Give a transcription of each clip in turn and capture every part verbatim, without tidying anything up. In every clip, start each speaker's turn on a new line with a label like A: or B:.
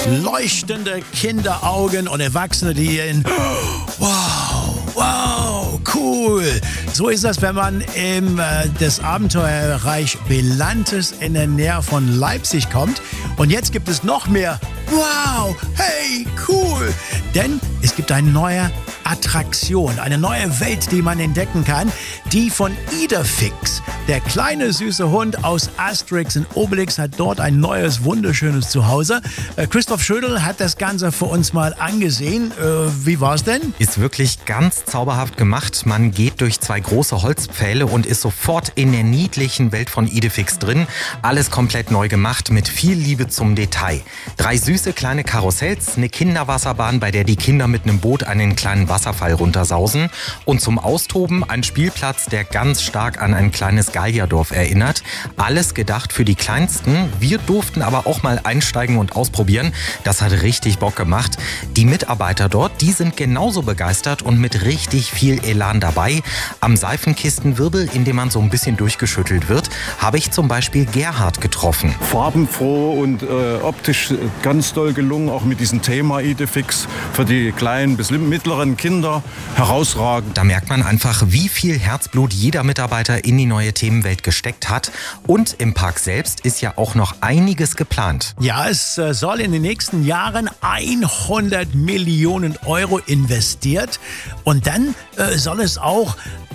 A: leuchtende Kinderaugen und Erwachsene, die in wow, wow, cool. So ist das, wenn man im äh, das Abenteuerreich Belantes in der Nähe von Leipzig kommt. Und jetzt gibt es noch mehr. Wow, hey, cool. Denn es gibt eine neue Attraktion, eine neue Welt, die man entdecken kann, die von Idefix. Der kleine süße Hund aus Asterix und Obelix hat dort ein neues, wunderschönes Zuhause. Äh, Christoph Schödel hat das Ganze für uns mal angesehen. Äh, wie war's denn?
B: Ist wirklich ganz zauberhaft gemacht. Man geht durch zwei große Holzpfähle und ist sofort in der niedlichen Welt von Idefix drin. Alles komplett neu gemacht mit viel Liebe zum Detail. Drei süße kleine Karussells, eine Kinderwasserbahn, bei der die Kinder mit einem Boot einen kleinen Wasserfall runtersausen und zum Austoben ein Spielplatz, der ganz stark an ein kleines Gallierdorf erinnert. Alles gedacht für die Kleinsten. Wir durften aber auch mal einsteigen und ausprobieren. Das hat richtig Bock gemacht. Die Mitarbeiter dort, die sind genauso begeistert und mit richtig viel Elan dabei. Am Seifenkistenwirbel, in dem man so ein bisschen durchgeschüttelt wird, habe ich zum Beispiel Gerhard getroffen.
C: Farbenfroh und äh, optisch ganz doll gelungen, auch mit diesem Thema Idefix für die kleinen bis mittleren Kinder herausragend.
B: Da merkt man einfach, wie viel Herzblut jeder Mitarbeiter in die neue Themenwelt gesteckt hat. Und im Park selbst ist ja auch noch einiges geplant.
A: Ja, es äh, soll in den nächsten Jahren hundert Millionen Euro investiert. Und dann äh, soll es auch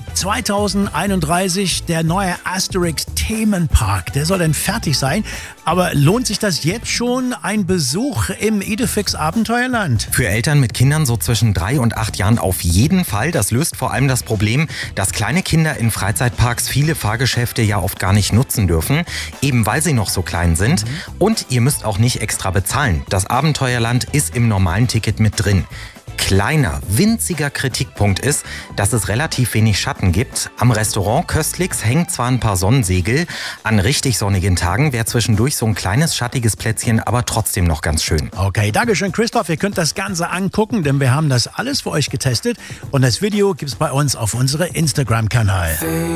A: zweitausendeinunddreißig der neue Asterix Themenpark, der soll dann fertig sein. Aber lohnt sich das jetzt schon, ein Besuch im Idefix Abenteuerland?
B: Für Eltern mit Kindern so zwischen drei und acht Jahren auf jeden Fall. Das löst vor allem das Problem, dass kleine Kinder in Freizeitparks viele Fahrgeschäfte ja oft gar nicht nutzen dürfen, eben weil sie noch so klein sind. Mhm. Und ihr müsst auch nicht extra bezahlen. Das Abenteuerland ist im normalen Ticket mit drin. Kleiner, winziger Kritikpunkt ist, dass es relativ wenig Schatten gibt. Am Restaurant Köstlicks hängen zwar ein paar Sonnensegel, an richtig sonnigen Tagen wäre zwischendurch so ein kleines schattiges Plätzchen, aber trotzdem noch ganz schön.
A: Okay, dankeschön Christoph. Ihr könnt das Ganze angucken, denn wir haben das alles für euch getestet und das Video gibt's bei uns auf unserem Instagram-Kanal.